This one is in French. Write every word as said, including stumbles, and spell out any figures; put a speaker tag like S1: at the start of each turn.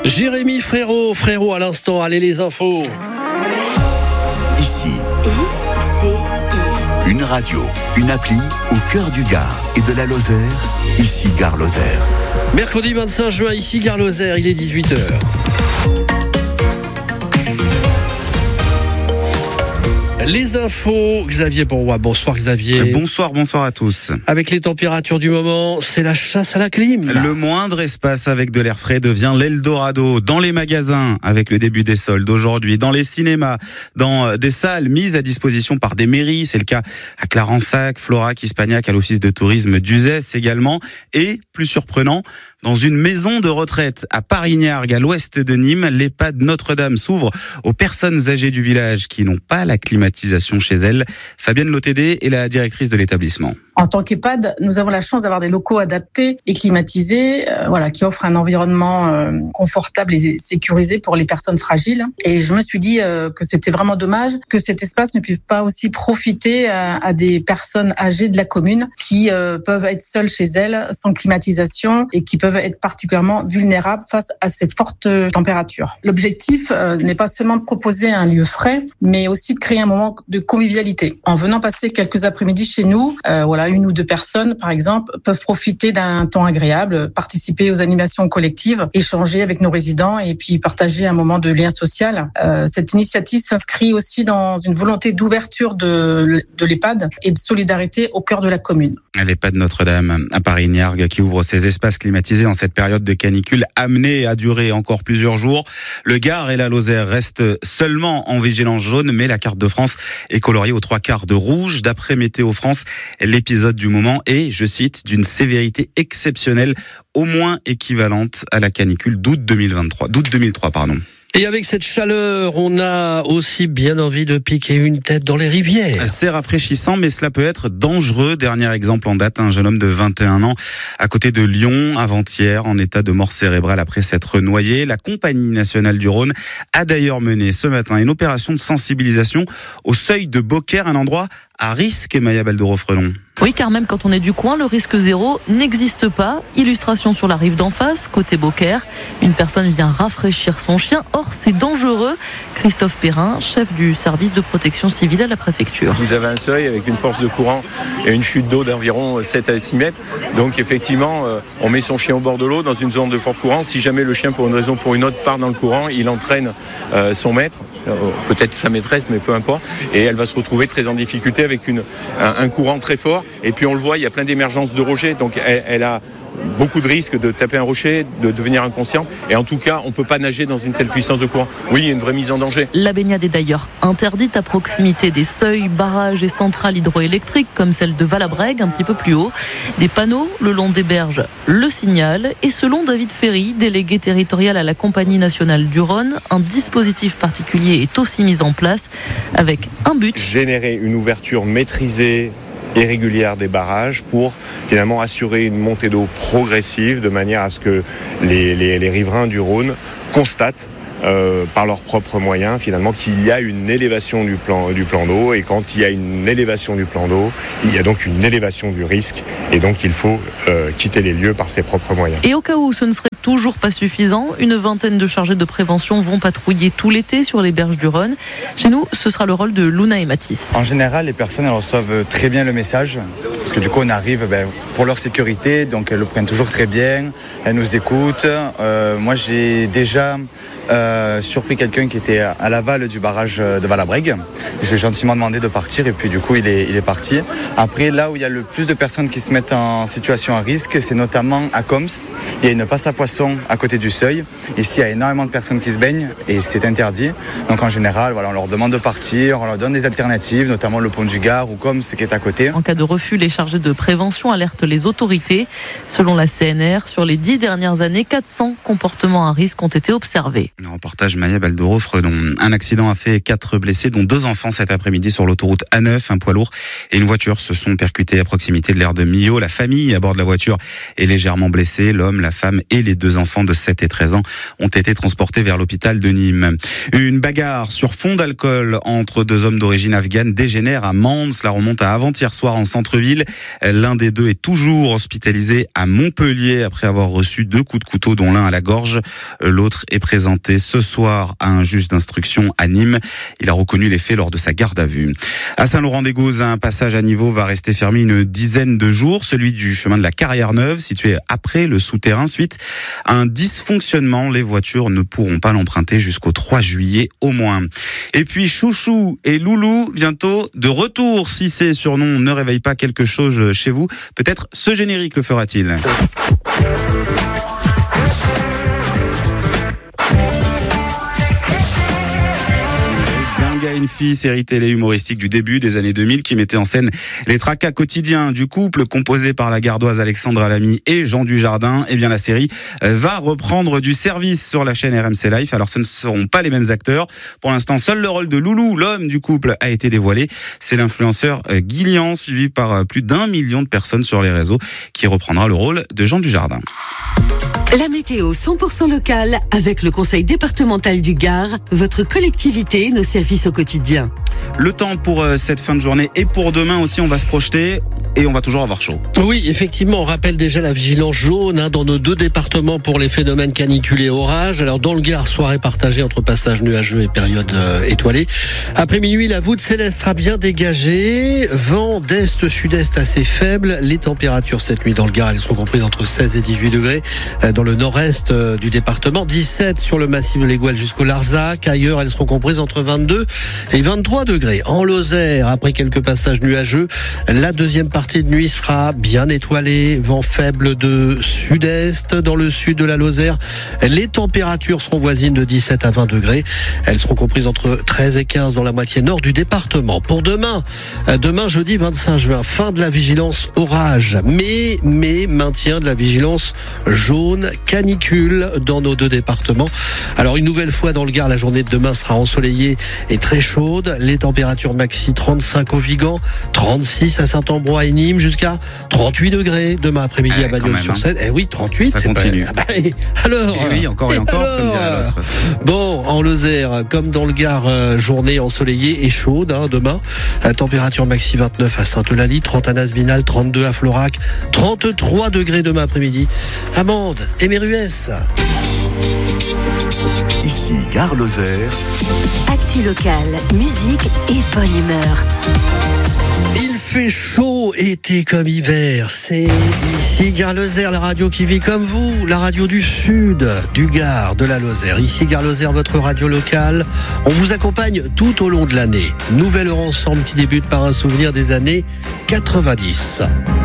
S1: Jérémy Frérot, Frérot à l'instant, allez les infos.
S2: Ici,
S3: I C I.
S2: une radio, une appli au cœur du Gard et de la Lozère. Ici, Gare Lozère.
S1: Mercredi vingt-cinq juin, ici Gare Lozère, il est dix-huit heures. Les infos, Xavier Bonroy. Bonsoir Xavier.
S4: Bonsoir, bonsoir à tous.
S1: Avec les températures du moment, c'est la chasse à la clim. Là.
S4: Le moindre espace avec de l'air frais devient l'Eldorado. Dans les magasins, avec le début des soldes aujourd'hui, dans les cinémas, dans des salles mises à disposition par des mairies. C'est le cas à Clarensac, Florac, Hispagnac, à l'office de tourisme d'Uzès également. Et, plus surprenant, dans une maison de retraite à Parignac, à l'ouest de Nîmes, l'EHPAD Notre-Dame s'ouvre aux personnes âgées du village qui n'ont pas la climatisation chez elles. Fabienne Lotédé est la directrice de l'établissement.
S5: En tant qu'EHPAD, nous avons la chance d'avoir des locaux adaptés et climatisés, euh, voilà, qui offrent un environnement euh, confortable et sécurisé pour les personnes fragiles. Et je me suis dit euh, que c'était vraiment dommage que cet espace ne puisse pas aussi profiter à, à des personnes âgées de la commune qui euh, peuvent être seules chez elles, sans climatisation, et qui peuvent être particulièrement vulnérables face à ces fortes températures. L'objectif euh, n'est pas seulement de proposer un lieu frais, mais aussi de créer un moment de convivialité. En venant passer quelques après-midi chez nous, euh, voilà, une ou deux personnes, par exemple, peuvent profiter d'un temps agréable, participer aux animations collectives, échanger avec nos résidents et puis partager un moment de lien social. Euh, cette initiative s'inscrit aussi dans une volonté d'ouverture de, de l'EHPAD et de solidarité au cœur de la commune.
S4: L'EHPAD Notre-Dame à Parignac qui ouvre ses espaces climatisés en cette période de canicule amenée à durer encore plusieurs jours. Le Gard et la Lozère restent seulement en vigilance jaune, mais la carte de France est coloriée aux trois quarts de rouge. D'après Météo France, l'épisode du moment est, je cite, d'une sévérité exceptionnelle, au moins équivalente à la canicule d'août deux mille vingt-trois, d'août deux mille trois, pardon.
S1: Et avec cette chaleur, on a aussi bien envie de piquer une tête dans les rivières.
S4: C'est rafraîchissant, mais cela peut être dangereux. Dernier exemple en date, un jeune homme de vingt et un ans à côté de Lyon, avant-hier, en état de mort cérébrale après s'être noyé. La Compagnie nationale du Rhône a d'ailleurs mené ce matin une opération de sensibilisation au seuil de Beaucaire, un endroit à risque, Maya Baldoro-Frelon.
S6: Oui, car même quand on est du coin, le risque zéro n'existe pas. Illustration sur la rive d'en face, côté Beaucaire. Une personne vient rafraîchir son chien. Or, c'est dangereux. Christophe Perrin, chef du service de protection civile à la préfecture.
S7: Vous avez un seuil avec une force de courant et une chute d'eau d'environ sept à six mètres. Donc, effectivement, on met son chien au bord de l'eau dans une zone de fort courant. Si jamais le chien, pour une raison ou pour une autre, part dans le courant, il entraîne son maître, peut-être sa maîtresse, mais peu importe. Et elle va se retrouver très en difficulté avec une, un, un courant très fort. Et puis on le voit, il y a plein d'émergences de rochers, donc elle, elle a beaucoup de risques de taper un rocher, de devenir inconsciente. Et en tout cas, on ne peut pas nager dans une telle puissance de courant. Oui, il y a une vraie mise en danger.
S6: La baignade est d'ailleurs interdite à proximité des seuils, barrages et centrales hydroélectriques comme celle de Valabrègue, un petit peu plus haut. Des panneaux le long des berges le signalent. Et selon David Ferry, délégué territorial à la Compagnie nationale du Rhône, un dispositif particulier est aussi mis en place avec un but.
S8: Générer une ouverture maîtrisée et régulière des barrages pour finalement assurer une montée d'eau progressive de manière à ce que les, les, les riverains du Rhône constatent euh, par leurs propres moyens finalement qu'il y a une élévation du plan, du plan d'eau, et quand il y a une élévation du plan d'eau, il y a donc une élévation du risque, et donc il faut euh, quitter les lieux par ses propres moyens.
S6: Et au cas où ce ne serait toujours pas suffisant, une vingtaine de chargés de prévention vont patrouiller tout l'été sur les berges du Rhône. Chez nous, ce sera le rôle de Luna et Mathis.
S9: En général, les personnes elles reçoivent très bien le message, parce que du coup on arrive ben, pour leur sécurité, donc elles le prennent toujours très bien, elles nous écoutent. Euh, moi j'ai déjà Euh, surpris quelqu'un qui était à l'aval du barrage de Valabrègue. Je lui ai gentiment demandé de partir et puis du coup il est, il est parti. Après, là où il y a le plus de personnes qui se mettent en situation à risque, c'est notamment à Coms. Il y a une passe à poissons à côté du seuil. Ici il y a énormément de personnes qui se baignent et c'est interdit. Donc en général, voilà, on leur demande de partir, on leur donne des alternatives, notamment le pont du Gard ou Coms qui est à côté.
S6: En cas de refus, les chargés de prévention alertent les autorités. Selon la C N R, sur les dix dernières années, quatre cents comportements à risque ont été observés.
S4: Le reportage Maya Baldoro-Frelon. Un accident a fait quatre blessés, dont deux enfants cet après-midi sur l'autoroute A neuf. Un poids lourd et une voiture se sont percutés à proximité de l'aire de Millau. La famille à bord de la voiture est légèrement blessée. L'homme, la femme et les deux enfants de sept et treize ans ont été transportés vers l'hôpital de Nîmes. Une bagarre sur fond d'alcool entre deux hommes d'origine afghane dégénère à Mende. Cela remonte à avant-hier soir en centre-ville. L'un des deux est toujours hospitalisé à Montpellier après avoir reçu deux coups de couteau, dont l'un à la gorge. L'autre est présenté ce soir à un juge d'instruction à Nîmes. Il a reconnu les faits lors de sa garde à vue. À Saint-Laurent-des-Gauzes, un passage à niveau va rester fermé une dizaine de jours, celui du chemin de la Carrière-Neuve, situé après le souterrain. Suite à un dysfonctionnement, les voitures ne pourront pas l'emprunter jusqu'au trois juillet au moins. Et puis Chouchou et Loulou, bientôt de retour. Si ces surnoms ne réveillent pas quelque chose chez vous, peut-être ce générique le fera-t-il. Une fille, série télé humoristique du début des années deux mille qui mettait en scène les tracas quotidiens du couple composé par la gardoise Alexandra Lamy et Jean Dujardin. Eh bien, la série va reprendre du service sur la chaîne R M C Life. Alors, ce ne seront pas les mêmes acteurs. Pour l'instant, seul le rôle de Loulou, l'homme du couple, a été dévoilé. C'est l'influenceur Guy Lian, suivi par plus d'un million de personnes sur les réseaux, qui reprendra le rôle de Jean Dujardin.
S10: La météo cent pour cent locale avec le conseil départemental du Gard, votre collectivité, nos services au quotidien.
S4: Le temps pour cette fin de journée et pour demain aussi, on va se projeter et on va toujours avoir chaud.
S1: Oui, effectivement, on rappelle déjà la vigilance jaune hein, dans nos deux départements pour les phénomènes canicules et orages. Alors dans le Gard, soirée partagée entre passages nuageux et période euh, étoilée. Après minuit, la voûte céleste sera bien dégagée. Vent d'est-sud-est assez faible. Les températures cette nuit dans le Gard, elles seront comprises entre seize et dix-huit degrés. Euh, dans le nord-est euh, du département, dix-sept sur le massif de l'Aiguelle jusqu'au Larzac. Ailleurs, elles seront comprises entre vingt-deux et vingt-trois degrés. En Lozère, après quelques passages nuageux, la deuxième partie de nuit sera bien étoilée, vent faible de sud-est. Dans le sud de la Lozère, les températures seront voisines de dix-sept à vingt degrés. Elles seront comprises entre treize et quinze dans la moitié nord du département. Pour demain, demain jeudi vingt-cinq juin, fin de la vigilance orage, mais, mais maintien de la vigilance jaune canicule dans nos deux départements. Alors une nouvelle fois dans le Gard, la journée de demain sera ensoleillée et très chaude. Les températures maxi trente-cinq au Vigan, trente-six à Saint-Ambroix et Nîmes, jusqu'à trente-huit degrés demain après-midi eh, à Bagnols-sur-Seine. Eh oui, trente-huit.
S4: Ça continue.
S1: Pas... Ah bah, et alors
S4: et oui, encore et, et encore, alors, comme dirait l'autre.
S1: Bon, en Lozère, comme dans le Gard, euh, journée ensoleillée et chaude hein, demain. La température maxi vingt-neuf à Sainte-Eulalie, trente à Nasbinal, trente-deux à Florac, trente-trois degrés demain après-midi à Mende et Méruès.
S2: Ici, Gare Lozère.
S3: Actu locale, musique et bonne humeur.
S1: Il fait chaud, été comme hiver. C'est ici Gare Lozère, la radio qui vit comme vous, la radio du sud, du Gard, de la Lozère. Ici Gare Lozère, votre radio locale. On vous accompagne tout au long de l'année. Nouvelle heure ensemble qui débute par un souvenir des années quatre-vingt-dix.